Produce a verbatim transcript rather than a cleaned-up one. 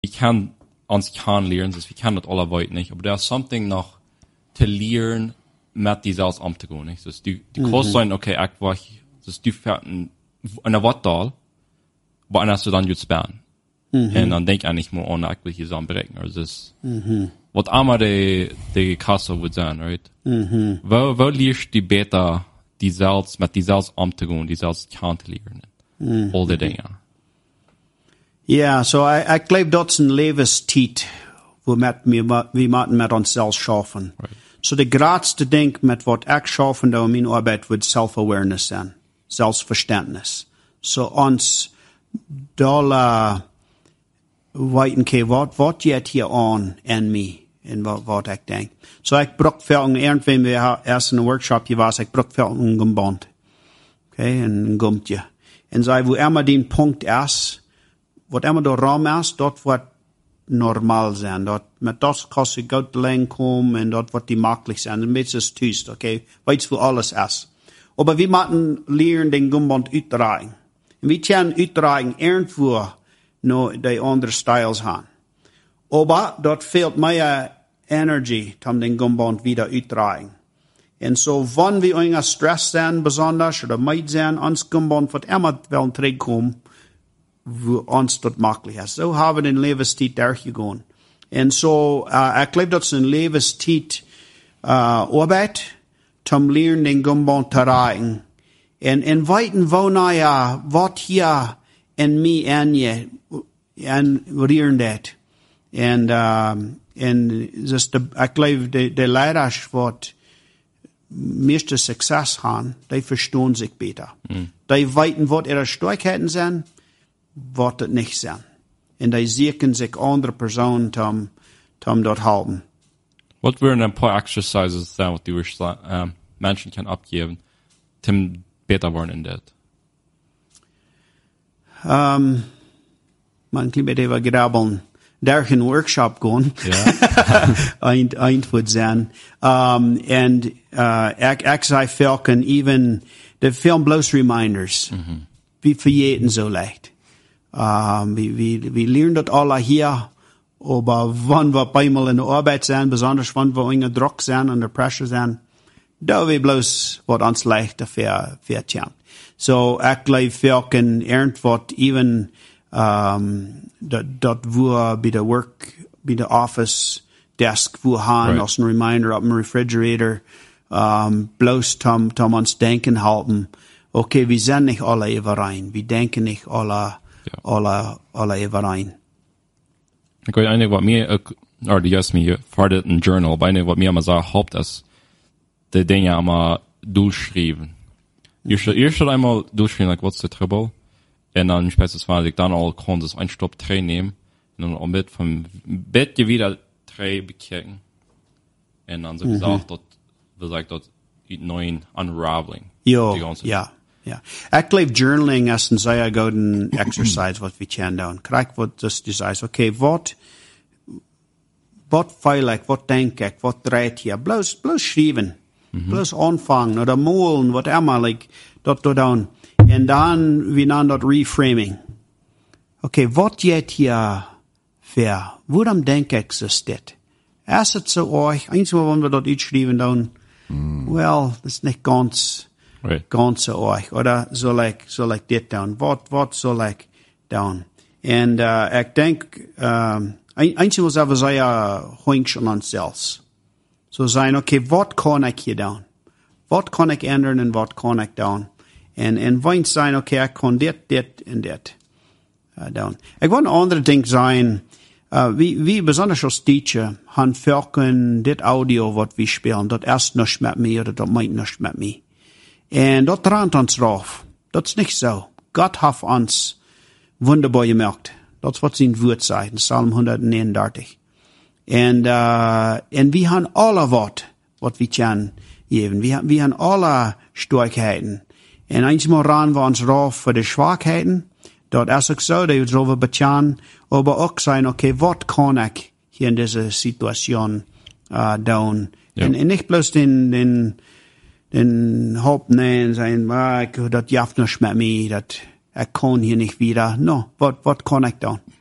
ich kann, uns kann lernen, wir kennen das alle weit nicht, aber da ist something noch zu lernen, mit die selbst umzugehen, nicht? Dus du, du Mhm. kannst sagen, okay, ich war, dus du fährst in einer Wattdal, aber anders du dann jetzt sperren. Mhm. Und dann denk ich eigentlich mal an, ich will hier zusammen berechnen, also das, Mhm. was einmal die, die Kasse wird sein, right? Mhm. Wo, wo lernst du besser, die selbst, mit die selbst umzugehen, die selbst kennenzulernen? Mhm. All die Dinge. Ja, so ich, ich glaube, dat is een levenstijd, wo met, wir, wir moeten met onszelf schaffen. Right. So de grootste ding met wat ik schaffen door mijn arbeid wordt self-awareness zijn. Zelfverständnis. So ons dolle weten, okay, wat, wat jet hier aan in mij en wat, wat ik denk. So ik bruk veel, irgendwann we eerst in een workshop je was, ik bruk veel een gemband. Okay, een gumpje. En zei, wo immer den Punkt is, wat immer der Raum is, dort wordt normaal zijn. Dat, met dat kost je goed lang komen en dat wordt die makkelijk zijn. Een beetje is thuis, okay? Weet je wo alles is. Maar we moeten leren den gumband uitdragen. En we kunnen uitdragen irgendwo naar die andere styles gaan. Maar dat fehlt meer energie om den gumband wieder uitdragen. En so, wann wir irgendwas Stress zijn, besonders, oder meid zijn, ons gumband wird immer wel terugkomen, wo uns das möglich ist. So haben wir den Lebenstijd durchgegangen. Und so, uh, ich glaube, das ist ein Lebenstijd uh, Arbeit, zum Lernen den Gumband zu erreichen. Und in weiten Wohnen, ja, was hier in mir anje, en rieren dat. Und, um, und das ist, ich glaube, die, die Lehrer, wat meeste Success haben, die verstehen sich besser. Mm. Die weiten, was ihre Stärkeiten sind, wat het niet zijn. En die zieken zich andere personen om, om dat halten. Wat wären ein paar exercises sein, was du ähm, Menschen kann abgeben, zum besser werden in das? Um, man kann mit even grabbeln, daar een workshop gaan. Ja. eind, eind wordt zijn. Um, en, uh, ik, ik zei velken, even, de film bloos reminders. Mm-hmm. Wie vergeten zo leicht. Um, wir, wir, wir lernen das alle hier, aber wenn wir einmal in der Arbeit sind, besonders wenn wir unter Druck sind, unter Pressure sind, da wir bloß, was uns leichter für, für tun. So, ich glaube, wir können irgendwas, even, um, dat, dat wo bei der Work, bei der Office Desk, wo haben, right. als ein Reminder auf dem Refrigerator, um, bloß tom, tom uns denken halten, okay, wir sind nicht alle überein, wir denken nicht alle, ja. alle, alle überein. Ik weet eigenlijk wat meer, or juist meer, voor dit een journal, maar eigenlijk wat meer maar sagt, haupt is, die dingen allemaal durchschreiben. Je should, je should einmal durchschreiben, like, what's the trouble? En dan specifisch, ik dan al kon dus een stop twee nemen, en dan al met van bed je weer twee bekijken. En dan zo mm-hmm. gezegd, dat, wil ik dat, neuen unraveling. Jo, ja. Ja, ik geloof journaling is een zeer gouden exercise wat we kunnen doen. Krijg wat dus je zegt, oké, wat, wat voel ik, wat denk ik, wat draait hier? Bloos, bloos schrijven, mm-hmm. bloos aanvangen, of molen, wat immer, like, dat te doen. En dan, we noemen dat reframing. Oké, wat jet hier ver? Waarom denk ik zo dit? Is het zo erg? Eens maar, wanneer we dat uitschrijven doen, mm. well, dat is niet ganz... Right. Ganz so euch, oder soll ich, soll ich dit down? Wat, wat soll ich down? Und, uh, ich denk, um, eins muss aber sehr hoink an uns selbst. So sein, okay, wat kann ich hier down? Wat kann ich ändern und wat kann ich down? Und, und wenn sein, okay, ich kann dit, dit und dit, uh, down. Ich wollte ein anderes Ding sein, uh, wie, wie besonders als Teacher, han verken dit Audio, wat wir spielen, dat erst nicht mit mir, oder dat meint nicht mit mir. En dat randt ons drauf. Dat is niet zo. Gott hat ons wunderbar gemaakt. Dat is wat zijn woord zei, in Psalm honderdnegenendertig. En, uh, en we hebben alle wat, wat we kunnen geven. We, we hebben alle sterkheden. En eenmaal ran we ons drauf voor de zwakheden. Dat is ook zo, dat we erover betjan. Maar ook zijn, oké, wat kan ik hier in deze situatie uh, doen? Ja. En, en niet bloos den, den, den Hauptnein sein, ah, dat jaft nicht mit mir, dat, ich kann hier nicht wieder. No, wat, wat kann ich dann?